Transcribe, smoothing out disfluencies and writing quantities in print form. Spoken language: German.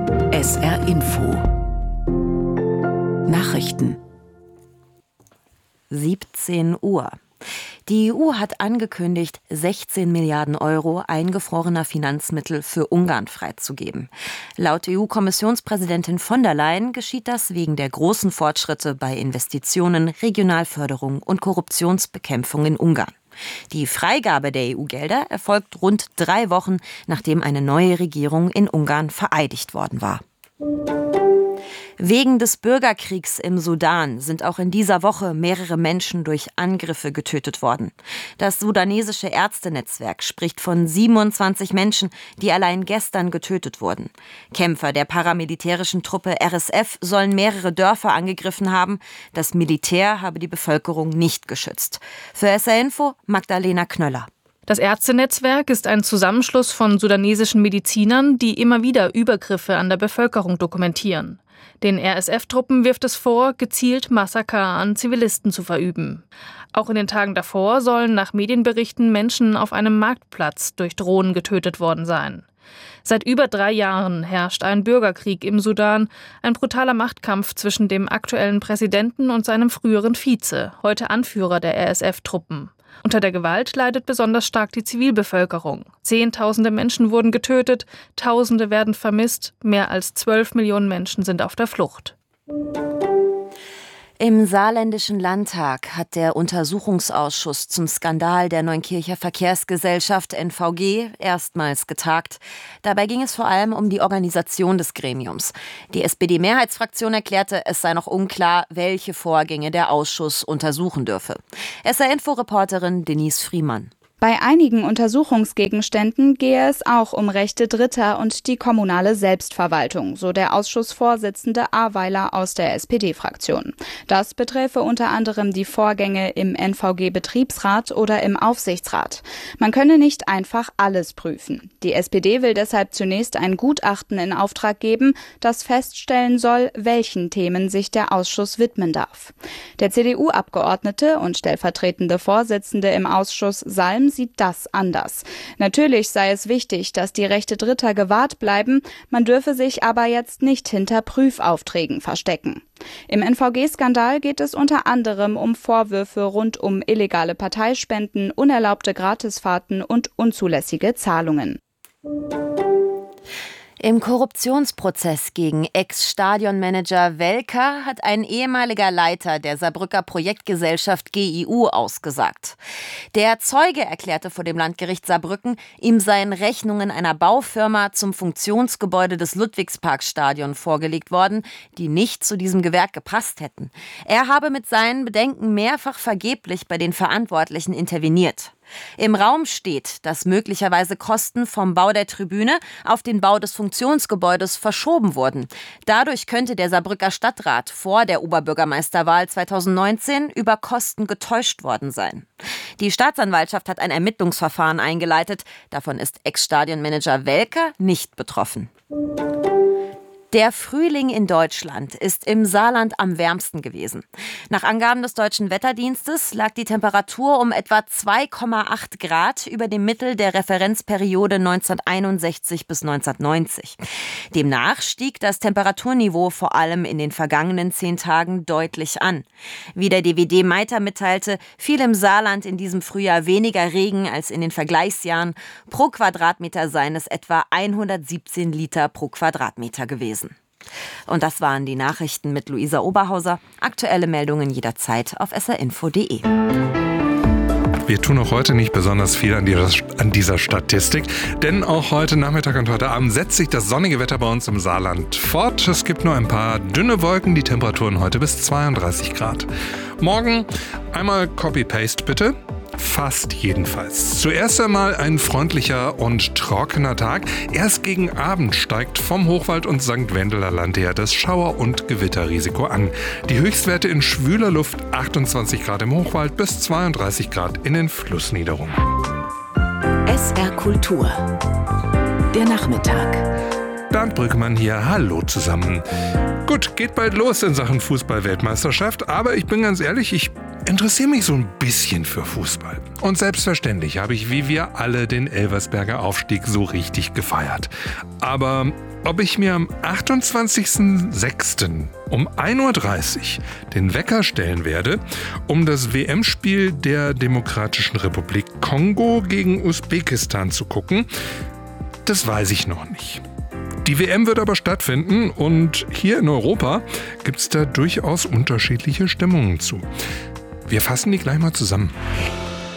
SR Info Nachrichten 17 Uhr. Die EU hat angekündigt, 16 Milliarden Euro eingefrorener Finanzmittel für Ungarn freizugeben. Laut EU-Kommissionspräsidentin von der Leyen geschieht das wegen der großen Fortschritte bei Investitionen, Regionalförderung und Korruptionsbekämpfung in Ungarn. Die Freigabe der EU-Gelder erfolgt rund 3 Wochen, nachdem eine neue Regierung in Ungarn vereidigt worden war. Wegen des Bürgerkriegs im Sudan sind auch in dieser Woche mehrere Menschen durch Angriffe getötet worden. Das sudanesische Ärztenetzwerk spricht von 27 Menschen, die allein gestern getötet wurden. Kämpfer der paramilitärischen Truppe RSF sollen mehrere Dörfer angegriffen haben. Das Militär habe die Bevölkerung nicht geschützt. Für SR Info Magdalena Knöller. Das Ärztenetzwerk ist ein Zusammenschluss von sudanesischen Medizinern, die immer wieder Übergriffe an der Bevölkerung dokumentieren. Den RSF-Truppen wirft es vor, gezielt Massaker an Zivilisten zu verüben. Auch in den Tagen davor sollen nach Medienberichten Menschen auf einem Marktplatz durch Drohnen getötet worden sein. Seit über 3 Jahren herrscht ein Bürgerkrieg im Sudan, ein brutaler Machtkampf zwischen dem aktuellen Präsidenten und seinem früheren Vize, heute Anführer der RSF-Truppen. Unter der Gewalt leidet besonders stark die Zivilbevölkerung. Zehntausende Menschen wurden getötet, Tausende werden vermisst, mehr als 12 Millionen Menschen sind auf der Flucht. Im saarländischen Landtag hat der Untersuchungsausschuss zum Skandal der Neunkircher Verkehrsgesellschaft NVG erstmals getagt. Dabei ging es vor allem um die Organisation des Gremiums. Die SPD-Mehrheitsfraktion erklärte, es sei noch unklar, welche Vorgänge der Ausschuss untersuchen dürfe. SR-Info-Reporterin Denise Friemann. Bei einigen Untersuchungsgegenständen gehe es auch um Rechte Dritter und die kommunale Selbstverwaltung, so der Ausschussvorsitzende Aweiler aus der SPD-Fraktion. Das beträfe unter anderem die Vorgänge im NVG-Betriebsrat oder im Aufsichtsrat. Man könne nicht einfach alles prüfen. Die SPD will deshalb zunächst ein Gutachten in Auftrag geben, das feststellen soll, welchen Themen sich der Ausschuss widmen darf. Der CDU-Abgeordnete und stellvertretende Vorsitzende im Ausschuss Salm sieht das anders. Natürlich sei es wichtig, dass die Rechte Dritter gewahrt bleiben, man dürfe sich aber jetzt nicht hinter Prüfaufträgen verstecken. Im NVG-Skandal geht es unter anderem um Vorwürfe rund um illegale Parteispenden, unerlaubte Gratisfahrten und unzulässige Zahlungen. Im Korruptionsprozess gegen Ex-Stadionmanager Welker hat ein ehemaliger Leiter der Saarbrücker Projektgesellschaft GIU ausgesagt. Der Zeuge erklärte vor dem Landgericht Saarbrücken, ihm seien Rechnungen einer Baufirma zum Funktionsgebäude des Ludwigsparkstadion vorgelegt worden, die nicht zu diesem Gewerk gepasst hätten. Er habe mit seinen Bedenken mehrfach vergeblich bei den Verantwortlichen interveniert. Im Raum steht, dass möglicherweise Kosten vom Bau der Tribüne auf den Bau des Funktionsgebäudes verschoben wurden. Dadurch könnte der Saarbrücker Stadtrat vor der Oberbürgermeisterwahl 2019 über Kosten getäuscht worden sein. Die Staatsanwaltschaft hat ein Ermittlungsverfahren eingeleitet. Davon ist Ex-Stadionmanager Welker nicht betroffen. Der Frühling in Deutschland ist im Saarland am wärmsten gewesen. Nach Angaben des Deutschen Wetterdienstes lag die Temperatur um etwa 2,8 Grad über dem Mittel der Referenzperiode 1961 bis 1990. Demnach stieg das Temperaturniveau vor allem in den vergangenen 10 Tagen deutlich an. Wie der DWD Meiter mitteilte, fiel im Saarland in diesem Frühjahr weniger Regen als in den Vergleichsjahren. Pro Quadratmeter seien es etwa 117 Liter pro Quadratmeter gewesen. Und das waren die Nachrichten mit Luisa Oberhauser. Aktuelle Meldungen jederzeit auf srinfo.de. Wir tun auch heute nicht besonders viel an dieser Statistik, denn auch heute Nachmittag und heute Abend setzt sich das sonnige Wetter bei uns im Saarland fort. Es gibt nur ein paar dünne Wolken, die Temperaturen heute bis 32 Grad. Morgen einmal Copy-Paste bitte. Fast jedenfalls. Zuerst einmal ein freundlicher und trockener Tag. Erst gegen Abend steigt vom Hochwald und St. Wendeler Land her das Schauer- und Gewitterrisiko an. Die Höchstwerte in schwüler Luft 28 Grad im Hochwald bis 32 Grad in den Flussniederungen. SR Kultur. Der Nachmittag. Bernd Brückmann hier, hallo zusammen. Gut, geht bald los in Sachen Fußball-Weltmeisterschaft, aber ich bin ganz ehrlich, ich interessiere mich so ein bisschen für Fußball. Und selbstverständlich habe ich wie wir alle den Elversberger Aufstieg so richtig gefeiert. Aber ob ich mir am 28.06. um 1.30 Uhr den Wecker stellen werde, um das WM-Spiel der Demokratischen Republik Kongo gegen Usbekistan zu gucken, das weiß ich noch nicht. Die WM wird aber stattfinden und hier in Europa gibt es da durchaus unterschiedliche Stimmungen zu. Wir fassen die gleich mal zusammen.